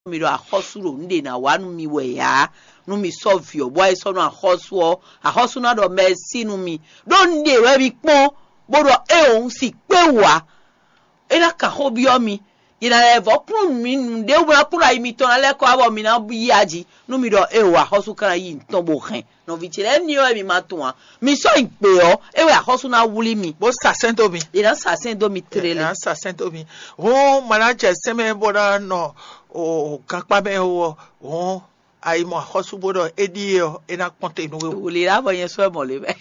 mi do ahosuro nde na wanu mi we ya no mi solve your boy so no ahosu na do mercy no mi don dey we bi pon bodo on si pe wa ina ka hobi o mi ina evo pun mi de wa pura mi ton ale ko abo mi na yi aji no mi do ahosu kan yi nton bo kan no vi chele ni o mi ma ton mi so ipe o we ahosu na wuli mi bo sa sento mi ina sa sento mi trele ina sa sento mi o manager seme boda no o kakpa be o ai mo ahosu bodo edi o ina ponte no we le ra bo yen so mo le be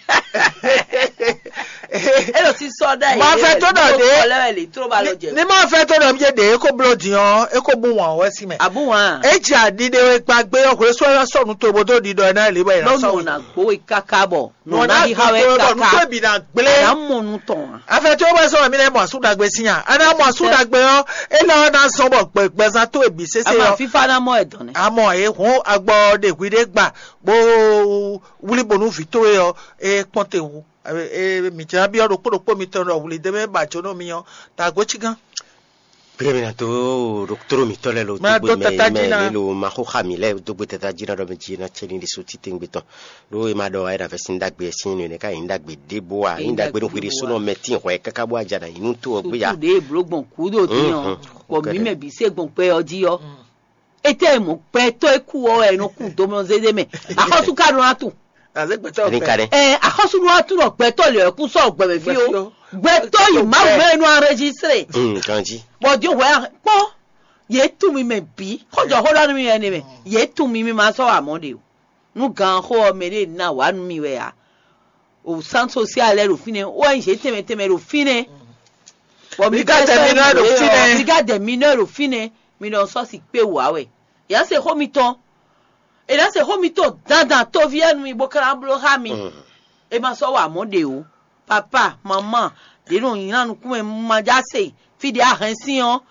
elo ti so da ma fe to do de ni ma fe to do je de ko blodian e ko bu won we si me abu won e ji adide we gbagbe okure so ra so nu to bodo di do na le ba ira so no na gbo ikakabo no na di hawe kaka bi na gbele na mo nu ton afe to ba so mi le mo asu dagbe siyan ana mo asu dagbe o e lo na so bo pepe za to ebi sese ama fifa na mo edon ni amo e hun agbo de gwide gba bo wuli bonu fi to e ponte wu mi ja bi oro popo mi ton ro wuli de me ba jono mi yan ta go chigan Premier to docteur mi tole lo to me lo ma ho khamile to bete ta jina do me jina cheni di so titing beton lo e ma do ai da fesin dagbe sin ne ka indagbe debo a indagbe no kwiri so no metin ho e kaka bo ajada inu to ogbe ya de blogbon kudo ti yan ko mi me bi se gbon pe oji yo ete mo pe to eku o enu ku do mo zede me ahosu ka do atu ahosu no atu ro pe to le ku so gbe me fi o gbe to yi ma we nu enregistre kanji but you were po ye tu mi me bi ko jo ho lanu mi ene me ye tu mi ma so amode o nu gan ho me le na wa nu mi we ya o san social le ro fine o en se teme ro fine o mi ga de minero fine mi no so si pe wa we ya se ho mi ton e la se ho mi ton dandan to vie nu mi bokara blo ha mi e ma so wa amode o papa mama de no yin anu ku me ma ja se fidi ahansi on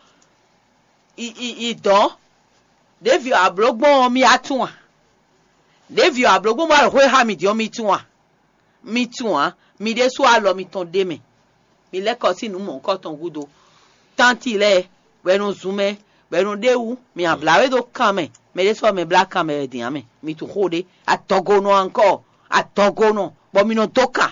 idon devio ablogbon mi atun devio ablogbon ma ro ha mi di o mi tun mi de so alo mi ton de me mi le ko sinu mo nkan ton gudo tanti le wenu zume wenu dewu mi ablawe do kan me de so me black camera di ame mi tu hode atogono anko atogono bo mi no toka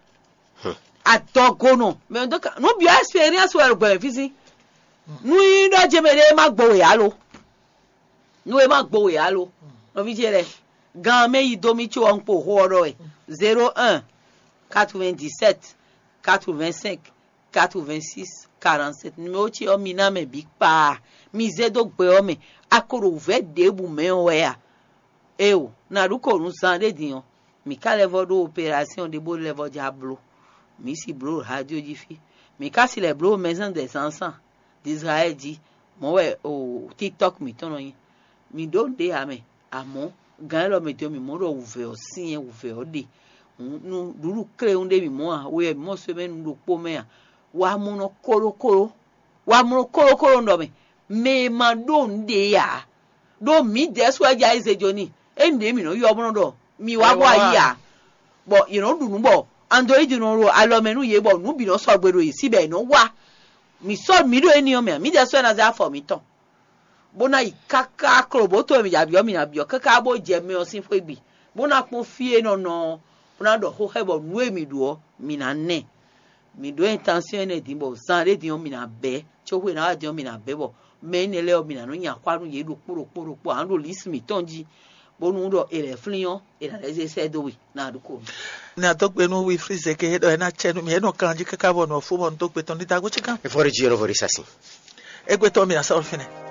atogono me doka no bi experience we gbe fisi nu do je me de ma gbo ya lo nu e ma gbo ya lo no bi je re gan me yi do mi chi won po ho oro e 01 97 85 86 47 numéro chi o mi na me bi pa mi ze do gbe o me akoro ve de bu me o ya e o na ru ko run san de diyan mi ka level do opération de bo level diablo mi si bro radio jifi mi ka si le bro maison des enfants d'Israël dit mo we o TikTok mi ton yin mi do de ame amo gan lo mi to mi mo ro uve o sin yen uve o de nu duru kre un de mi mo a we mo se me nu po me a wa mu no korokoro ndo me ma do nde ya do mi de so ja ise joni ende mi no yo mo do mi wa bo ya bo you know du nu bo ando iji no ro alomenu ye bo nu bi no so gbero yi sibe no wa mi so mi do eni o mi de so na za for mi ton bona ikaka krobo to mi ya mi na bi o kaka bo je mi o sin fo igbi bona pon fie no bona do ho hebo nu e mi do mi na ne mi do intention e din bo san re din o mi na be cho we na din o mi na be bo me ne le o mi na no yan kwaru ye do poro an do lis mi tonji bonu do ere flion e na le se do we na do ko na to pe no we freeze ke do na chenu mi no kanji kaka bo no fu mo to pe ton di dago chika e fori giro fori sasi e gbe to mi na so fine